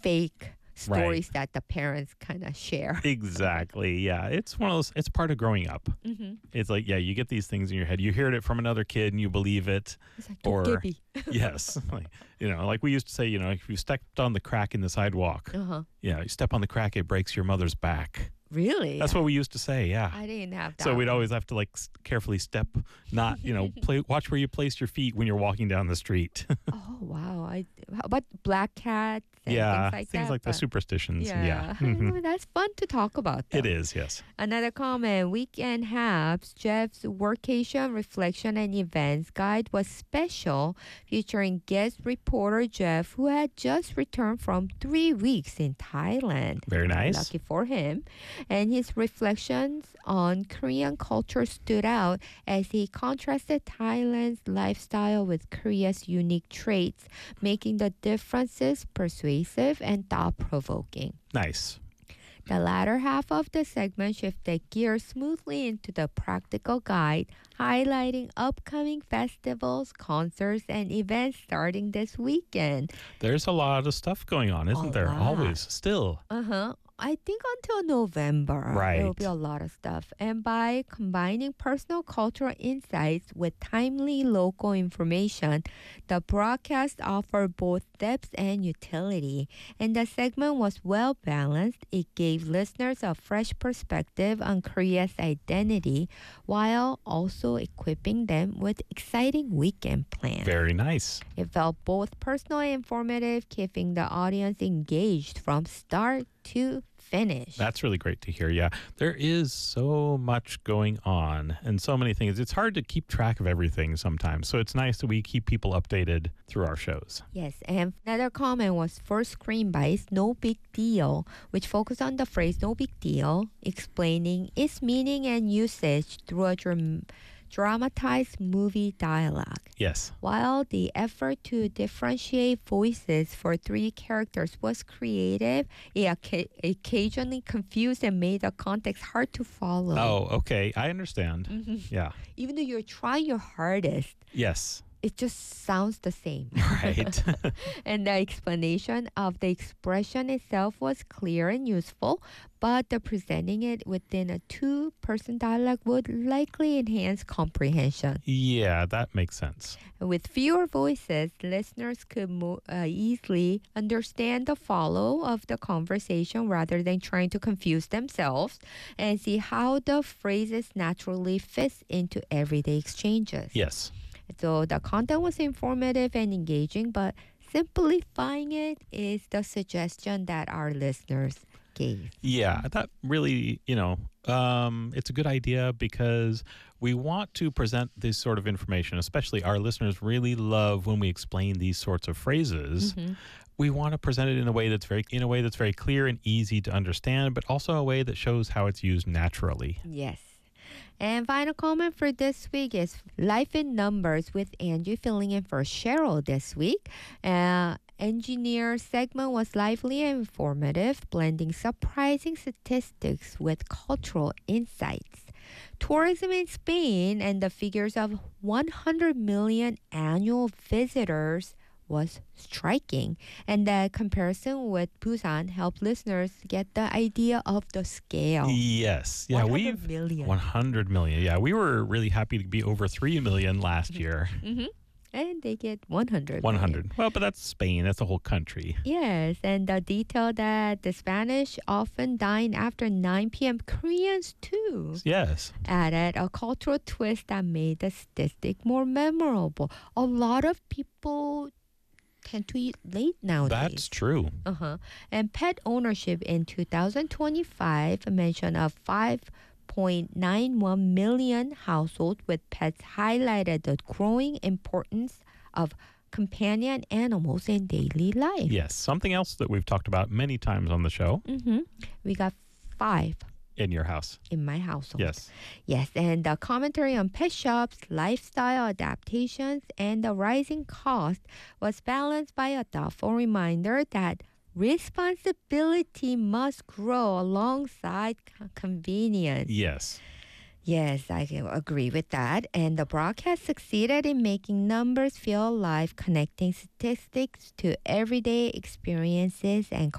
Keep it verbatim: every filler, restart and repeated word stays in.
fake stories right. that the parents kind of share. Exactly. Yeah. It's one of those, it's part of growing up. Mm-hmm. It's like, yeah, you get these things in your head. You hear it from another kid and you believe it. It's like, or, yes. Like, you know, like we used to say, you know, if you stepped on the crack in the sidewalk, uh-huh. yeah, you step on the crack, it breaks your mother's back. Really? That's what we used to say, yeah. I didn't have that. So we'd one. always have to like carefully step, not, you know, play, watch where you place your feet when you're walking down the street. Oh, wow. I, how about black cats and yeah, things like things that? like the superstitions. Yeah. yeah. Mm-hmm. That's fun to talk about, though. It is, yes. Another comment, Weekend Haps, Jeff's Workation, Reflection, and Events Guide was special, featuring guest reporter Jeff, who had just returned from three weeks in Thailand. Very nice. Lucky for him. And his reflections on Korean culture stood out as he contrasted Thailand's lifestyle with Korea's unique traits, making the differences persuasive and thought-provoking. Nice. The latter half of the segment shifted gears smoothly into the practical guide, highlighting upcoming festivals, concerts, and events starting this weekend. There's a lot of stuff going on, isn't a there? Lot. Always, still. Uh-huh. I think until November, right. there will be a lot of stuff. And by combining personal cultural insights with timely local information, the broadcast offered both depth and utility. And the segment was well balanced. It gave listeners a fresh perspective on Korea's identity while also equipping them with exciting weekend plans. Very nice. It felt both personal and informative, keeping the audience engaged from start to finish. That's really great to hear. Yeah, there is so much going on and so many things. It's hard to keep track of everything sometimes. So it's nice that we keep people updated through our shows. Yes, and another comment was for Screen Bites, No Big Deal, which focused on the phrase no big deal, explaining its meaning and usage through a dram- dramatized movie dialogue. Yes. While the effort to differentiate voices for three characters was creative, it oca- occasionally confused and made the context hard to follow. Oh, okay. I understand. Mm-hmm. Yeah. Even though you're trying your hardest. Yes. It just sounds the same. Right. And the explanation of the expression itself was clear and useful, but the presenting it within a two-person dialogue would likely enhance comprehension. Yeah, that makes sense. With fewer voices, listeners could mo- uh, easily understand the follow of the conversation rather than trying to confuse themselves and see how the phrases naturally fits into everyday exchanges. Yes. So the content was informative and engaging, but simplifying it is the suggestion that our listeners gave. Yeah, that really, you know, um, it's a good idea because we want to present this sort of information, especially our listeners really love when we explain these sorts of phrases. Mm-hmm. We want to present it in a way that's very in a way that's very clear and easy to understand, but also a way that shows how it's used naturally. Yes. And final comment for this week is Life in Numbers with Angie filling in for Cheryl this week. Uh, engineer segment was lively and informative, blending surprising statistics with cultural insights. Tourism in Spain and the figures of one hundred million annual visitors was striking, and the comparison with Busan helped listeners get the idea of the scale. Yes, yeah, we million. one hundred million. Yeah, we were really happy to be over three million last year. Mm-hmm. And they get one hundred. one hundred. Well, but that's Spain. That's the whole country. Yes, and the detail that the Spanish often dine after nine p.m. Koreans too. Yes. Added a cultural twist that made the statistic more memorable. A lot of people tend to eat late nowadays. That's true. Uh-huh. And pet ownership in two thousand twenty-five, a mention of five point nine one million households with pets highlighted the growing importance of companion animals in daily life. Yes, something else that we've talked about many times on the show. Mm-hmm. We got five. In your house. In my household. Yes. Yes, and the commentary on pet shops, lifestyle adaptations, and the rising cost was balanced by a thoughtful reminder that responsibility must grow alongside convenience. Yes. Yes, I can agree with that. And the broadcast succeeded in making numbers feel alive, connecting statistics to everyday experiences and